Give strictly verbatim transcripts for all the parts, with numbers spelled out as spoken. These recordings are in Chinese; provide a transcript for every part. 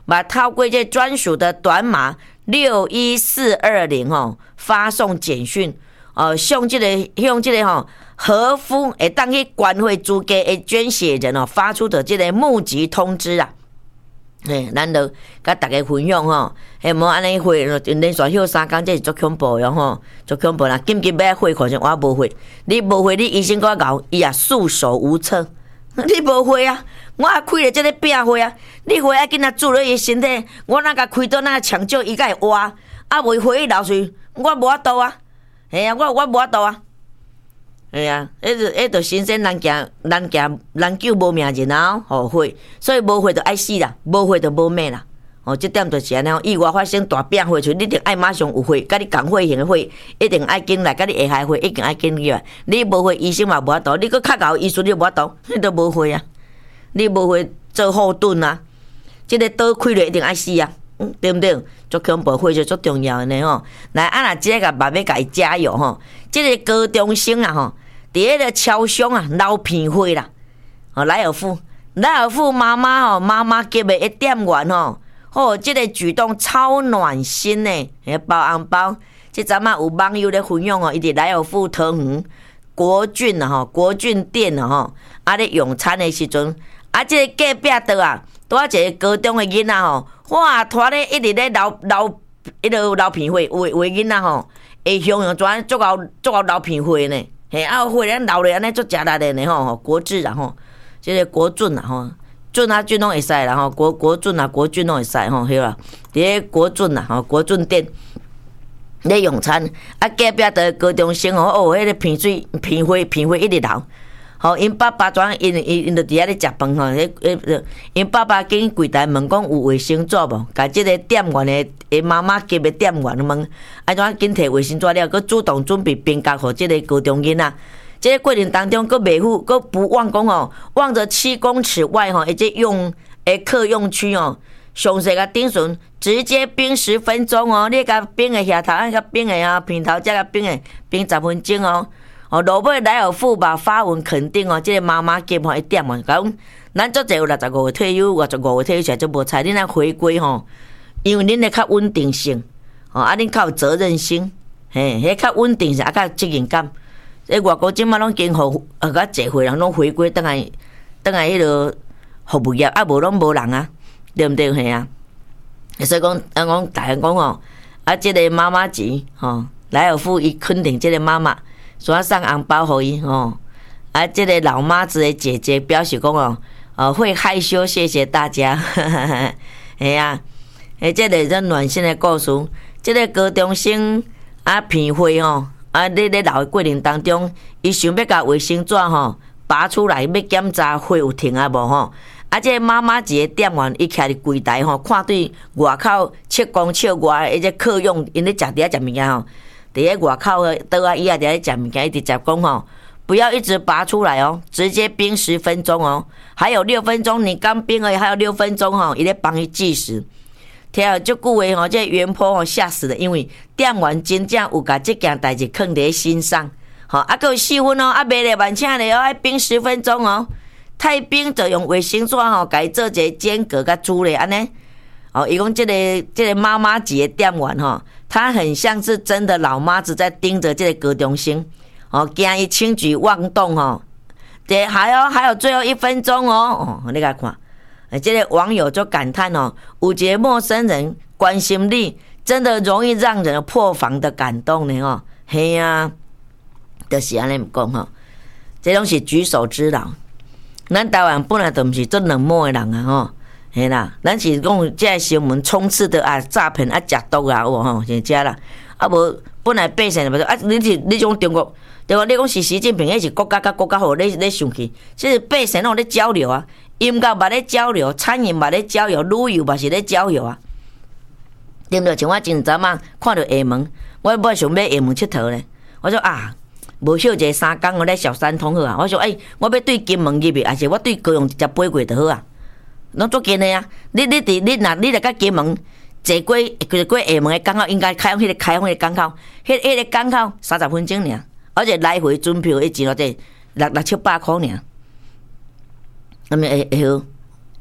把透过这专属的短码六一四二零吼发送简讯，哦，向这个向这个吼合乎会当去关会资格的捐血人哦发出的这个募集通知啊。嘿，咱就甲大家分享吼，嘿，无安尼汇，连续休三工，这是足恐怖哟吼，足恐怖啦！紧急要汇，可能我无汇，你无汇，你医生搁搞，伊也束手无策。你无汇啊，我也开了这个饼汇啊，你汇啊，紧仔注入伊身体，我哪甲开刀哪抢救，伊甲会活，啊，袂汇伊流水，我无法度啊，嘿啊，我我无法度啊。哎呀，迄就迄就新鲜人行人行人救无命人啊！吼会，所以无会就爱死啦，无会就无命啦。哦，这点就是安尼。意外发生大病会出，你一定爱马上有会，甲你共会型的会，一定爱紧来，甲你下海会，一定爱紧入来。你无会，医生嘛无法度，你搁较搞医术你无法度，你都无会啊！你无会做后盾啊！这个刀开了一定爱死啊！嗯，对不对？足恐怖，会就足重要的呢吼。来，啊若即个爸要甲伊加油吼。即、這个高中生啊吼，伫迄个超商啊捞片花啦，哦，莱尔富，莱尔富妈妈吼，妈妈级的一店员吼，哦，即、這个举动超暖心呢，诶，包红包。即阵啊有网友咧分享哦，伊伫莱尔富桃园国俊啊吼，国俊店啊吼，啊咧用餐的时阵，啊，即、這个隔壁桌啊，拄啊一个高中的囡仔吼，哇，拖咧一直咧捞捞，迄个捞片花，有有的囡仔吼。会向用转足够足够捞片花呢，嘿啊花咱捞咧安尼足食力的呢吼，国志啊吼，即个国俊啊吼，俊啊俊拢会使啦吼，国国俊啊国俊拢会使吼，对啦，伫咧国俊啊吼，国俊店咧用餐，啊隔壁的高中生吼，哦，迄个片水片花片花一直流。吼，因爸爸转因因因就伫遐咧食饭吼，迄迄因爸爸紧柜台问讲有卫生纸无？甲即个店员的诶妈妈级的店员问，啊怎紧摕卫生纸了，佮主动准备冰角互即个高中囡仔。即个过程当中，佮袂赴，佮不忘讲哦，望着七公尺外吼，一个用诶客用区哦，详细甲顶顺，直接冰十分钟哦，你甲冰诶下头，啊甲冰诶啊片头，再甲冰诶冰十分钟哦。哦，落尾莱尔富吧发文肯定哦，即、這个妈妈级吼一点哦，讲咱足侪有六十五岁退休，五十五岁退休就无采，恁来回归吼，因为恁咧较稳定性，哦，啊恁较有责任心，嘿，迄较稳定性，啊较有责任感。诶，外国即马拢经互啊，较侪岁人拢回归倒来，倒来迄落服务业，啊无拢无人啊，对毋对？嘿啊，所以讲，啊讲大人讲哦，啊即、這个妈妈级吼，莱尔富伊肯定即个妈妈。所以送红包互伊吼，啊，这个老妈子的姐姐表示讲哦，呃，会害羞，谢谢大家，哎呀，诶，这个真暖心的故事，这个高中生啊片花吼，啊，咧咧流的过程当中，伊想要甲卫生纸吼拔出来，要检查花有停啊无吼，啊，这个妈妈一个店员伊徛伫柜台吼，看对外口七公尺外的迄个客用，因咧食伫遐食物件吼。伫咧外口的桌啊，伊也伫咧食物件，一直食讲吼，不要一直拔出来哦，直接冰十分钟哦，还有六分钟，你刚冰而已，还有六分钟吼，伊咧帮伊计时。听了足久诶吼，这袁坡吼吓死了，因为店员真正有甲即件代志放伫心上，吼，啊，佮有四分哦，啊，卖咧万请咧哦，爱冰十分钟哦，太冰就用卫生纸吼，甲伊做一个间隔甲煮咧安尼。哦，伊讲这个这个妈妈级的店员吼，他很像是真的老妈子在盯着这个高中生，哦，惊伊轻举妄动哦。对，还有还有最后一分钟哦，哦，你来看，这个网友就感叹哦，有一个陌生人关心你，真的容易让人破防的感动呢哦。嘿呀、啊，就是安尼讲吼，这拢是举手之劳。咱台湾本来就毋是做冷漠的人啊吼。嘿啦，咱是讲这个新闻充斥的啊诈骗啊假毒啊，有吼，是这啦。啊无本来百姓就啊，你是你讲中国，对吧？你讲是习近平，迄是国家甲国家好咧咧想去，即是百姓拢咧交流啊，音乐嘛咧交流，餐饮嘛咧交流，旅游嘛是咧交流啊。对不对？像我前阵啊看到厦门，我本想要厦门佚佗咧，我说啊，无休一个三工我咧小三通好啊。我说诶、欸，我要对金门入去，还是我对高雄直接飞过就好啊？拢足近的啊！你你伫你若你来甲金门坐过就是过厦门的港口，应该开迄个开放的港口，迄迄个港口三十分钟尔，而且来回转票一钱偌济六六七百箍尔，咁咪会会好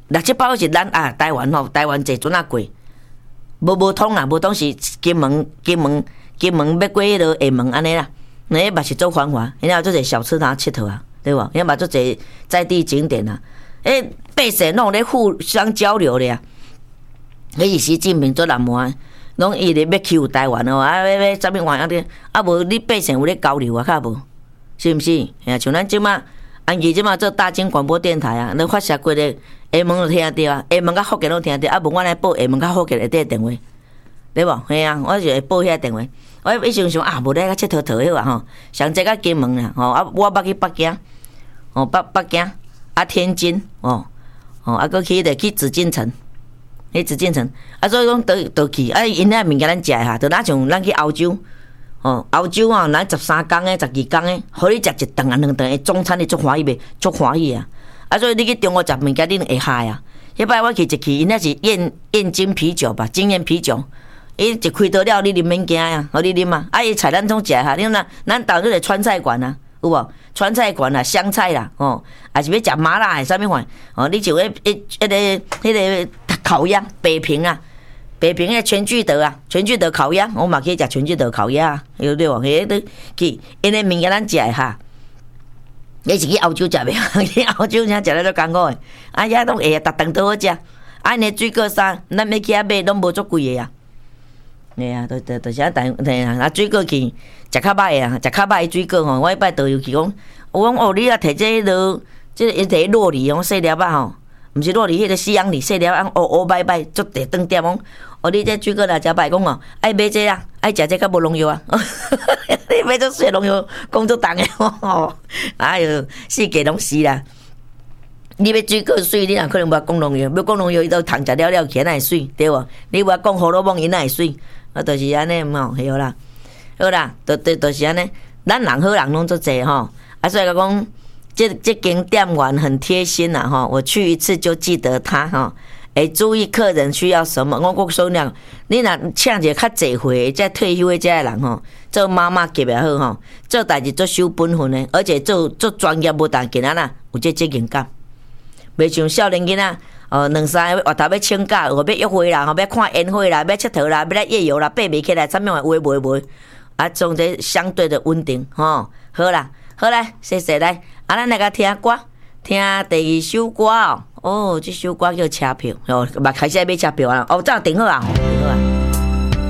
六七百是咱啊台湾吼，台湾坐船啊过，无无通啦，无通是金门金门金门要过迄落厦门安尼啦，那嘛是做繁华，然后做者小吃摊佚佗啊，对无？遐嘛做者在地景点啊，诶，百姓拢咧互相交流咧啊。迄是习近平做南蛮，拢伊咧要欺负台湾哦，啊要要啥物玩啊？啊无你百姓有咧交流啊，较无，是毋是？吓，像咱即马。安吉即马做大金广播电台啊，咱发射过咧，厦门就听到啊，厦门甲福建拢听到，啊无我来报厦门甲福建内底电话，对无？嘿啊，我就会报遐电话。我一想想啊，无咧甲佚佗佗迄个吼，上这个金门啦，吼啊，我捌去北京，哦北北京啊天津，哦哦啊，搁去咧去紫禁城，去紫禁城，啊所以讲倒倒去，啊因遐物件咱食哈，就哪像咱去欧洲。哦，欧洲啊，咱十三天诶，十二天诶，互你食一顿啊、两顿诶，中餐你足欢喜袂？足欢喜啊！啊，所以你去中国食物件，你会嗨啊！迄摆我去一去，因那是燕燕京啤酒吧，金燕啤酒，伊一开刀了，你啉免惊啊，互你啉啊！啊，伊菜咱总食哈，你若咱到迄个川菜馆啊，有无？川菜馆啊，湘菜啦，哦，还是要食麻辣诶，啥物款？哦，你就迄迄迄个迄个烤鸭，北平啊。北平的全聚德啊，全聚德烤鸭，我嘛去食全聚德烤鸭啊，对不对？迄都去，因为物件咱食哈，你是去欧洲食袂？去欧洲才食得足艰苦诶，啊遐拢会啊，逐顿都好食。啊，因水果衫，咱要去遐买，拢无足贵诶啊。对啊，都都都是啊，但对啊，啊水果去食较歹诶啊，食较歹诶水果吼，我迄摆导游去讲，我讲哦，你啊摕这落，这因摕洛梨哦，细粒啊吼。毋是洛梨，迄个西洋梨细粒啊，乌乌白白，足地长点讲。哦，你这水果来食歹讲哦，爱买这啊，爱食这较无农药啊。你买这水农药，讲足重诶吼。哎哟，世界拢是啦。你要水果水，你若可能无讲农药，要讲农药，伊都糖食了了起来会水，对无？你无讲荷尔蒙，伊哪会水？啊，就是安尼嘛，系好啦，好啦，都都都是安尼。咱人好人拢足济吼，啊，所以讲。这这间店员很贴心呐、啊、哈，我去一次就记得他哈，会注意客人需要什么。我我说两，你若请一个较济岁，再退休的这个人吼，做妈妈级也好吼，做代志做守本分的，而且做做专业无但见啊啦，有这责任感，袂像少年囡仔哦，两三个月头要请假，或要约会啦，吼要看烟火啦，要佚佗啦，要来夜游啦，爬袂起来，啥物话话袂袂，啊，总之相对的稳定吼，好啦。好来，谢谢来，啊，咱来个听歌，听第二首歌哦。哦，这首歌叫车票，哦，嘛开始要买车票啊。哦，这样订好啊，订好啊。